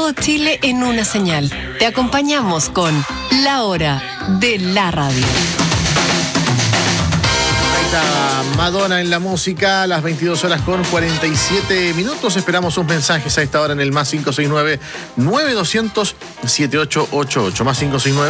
todo Chile en una señal. Te acompañamos con La Hora de la Radio. Ahí está Madonna en la música, a las 22 horas con 47 minutos. Esperamos sus mensajes a esta hora en el más 569-9200-7888. Más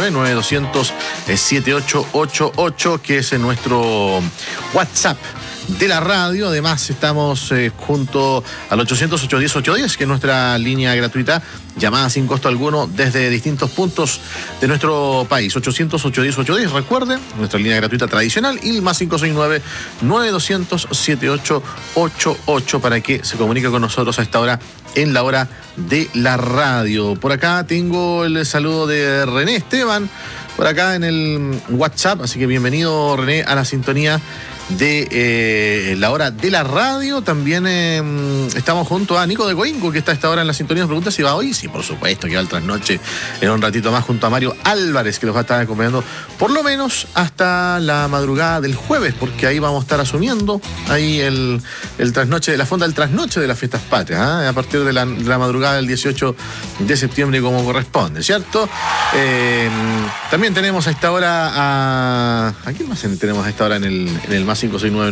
569-9200-7888, que es nuestro WhatsApp de la radio. Además estamos junto al 800-810-810, que es nuestra línea gratuita, llamada sin costo alguno desde distintos puntos de nuestro país. 800-810-810, recuerden, nuestra línea gratuita tradicional, y el más 569-9200-7888 para que se comunique con nosotros a esta hora en la hora de la radio. Por acá tengo el saludo de René Esteban, por acá en el WhatsApp, así que bienvenido, René, a la sintonía de la hora de la radio. También estamos junto a Nico de Coinco, que está a esta hora en la sintonía. Nos pregunta si va hoy. Sí, por supuesto que va al trasnoche en un ratito más, junto a Mario Álvarez, que los va a estar acompañando por lo menos hasta la madrugada del jueves, porque ahí vamos a estar asumiendo ahí el trasnoche, la fonda del trasnoche de las fiestas patrias, ¿eh? A partir de la madrugada del 18 de septiembre, como corresponde, ¿cierto? También tenemos a esta hora ¿a quién más tenemos a esta hora en el más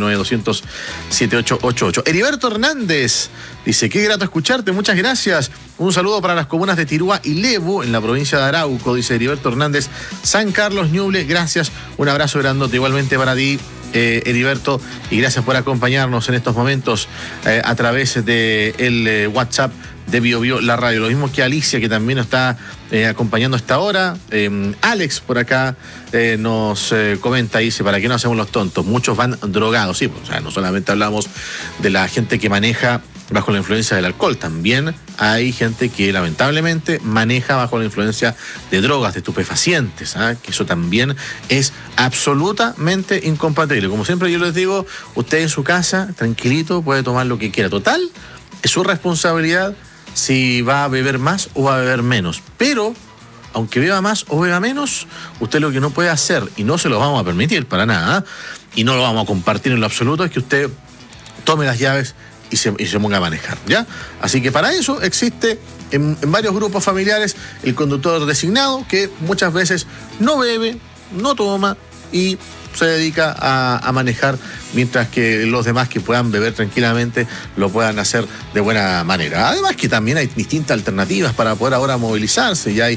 569-9200-7888? Heriberto Hernández dice: qué grato escucharte, muchas gracias. Un saludo para las comunas de Tirúa y Lebu, en la provincia de Arauco, dice Heriberto Hernández. San Carlos, Ñuble, gracias. Un abrazo grandote igualmente para ti, Heriberto, y gracias por acompañarnos en estos momentos a través del WhatsApp de BioBio la radio. Lo mismo que Alicia, que también nos está acompañando a esta hora. Alex por acá nos comenta, dice: ¿para qué no hacemos los tontos? Muchos van drogados. Sí, pues, o sea, no solamente hablamos de la gente que maneja bajo la influencia del alcohol, también hay gente que lamentablemente maneja bajo la influencia de drogas, de estupefacientes, ¿eh? Que eso también es absolutamente incompatible. Como siempre yo les digo, usted en su casa, tranquilito, puede tomar lo que quiera. Total, es su responsabilidad si va a beber más o va a beber menos. Pero, aunque beba más o beba menos, usted lo que no puede hacer, y no se lo vamos a permitir para nada, y no lo vamos a compartir en lo absoluto, es que usted tome las llaves y se ponga a manejar, ¿ya? Así que para eso existe en varios grupos familiares el conductor designado, que muchas veces no bebe, no toma y se dedica a manejar, mientras que los demás que puedan beber tranquilamente lo puedan hacer de buena manera. Además que también hay distintas alternativas para poder ahora movilizarse. Ya hay,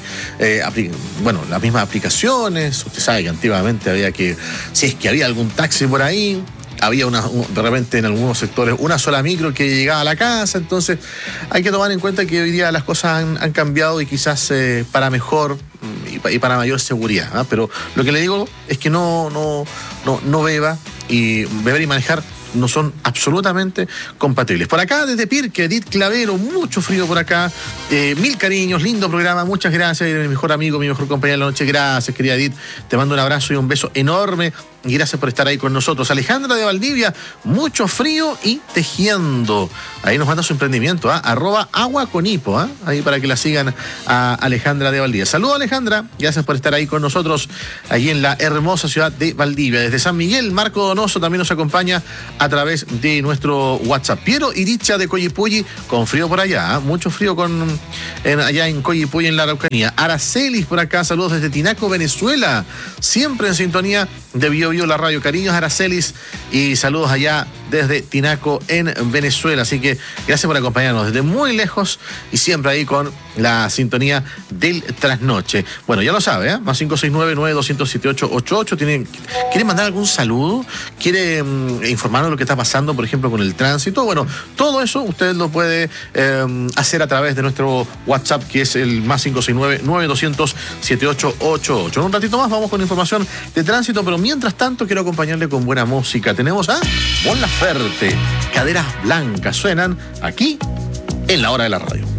las mismas aplicaciones. Usted sabe que antiguamente había que, si es que había algún taxi por ahí, había de repente en algunos sectores una sola micro que llegaba a la casa. Entonces hay que tomar en cuenta que hoy día las cosas han cambiado, y quizás para mejor y para mayor seguridad, ¿eh? Pero lo que le digo es que no beba, y beber y manejar no son absolutamente compatibles. Por acá, desde Pirque, Edith Clavero, mucho frío por acá. Mil cariños, lindo programa, muchas gracias. Mi mejor amigo, mi mejor compañero de la noche, gracias, querida Edith. Te mando un abrazo y un beso enorme, y gracias por estar ahí con nosotros. Alejandra de Valdivia, mucho frío y tejiendo. Ahí nos manda su emprendimiento, @aguaconipo, ahí para que la sigan a Alejandra de Valdivia. Saludos, Alejandra, gracias por estar ahí con nosotros, allí en la hermosa ciudad de Valdivia. Desde San Miguel, Marco Donoso también nos acompaña a través de nuestro WhatsApp. Piero Iricha de Coyipulli, con frío por allá, mucho frío allá en Coyipulli, en la Araucanía. Aracelis por acá, saludos desde Tinaco, Venezuela, siempre en sintonía de BioBio la radio. Cariños, Aracelis, y saludos allá desde Tinaco, en Venezuela. Así que gracias por acompañarnos desde muy lejos, y siempre ahí con la sintonía del trasnoche. Bueno, ya lo sabe, más 569-9200-7888. ¿Quiere mandar algún saludo? ¿Quiere informarnos de lo que está pasando, por ejemplo, con el tránsito? Bueno, todo eso usted lo puede hacer a través de nuestro WhatsApp, que es el más 569-9200-7888. En un ratito más vamos con información de tránsito, pero mientras tanto quiero acompañarle con buena música. Tenemos a Mon Laferte, Caderas Blancas, suenan aquí en la hora de la radio.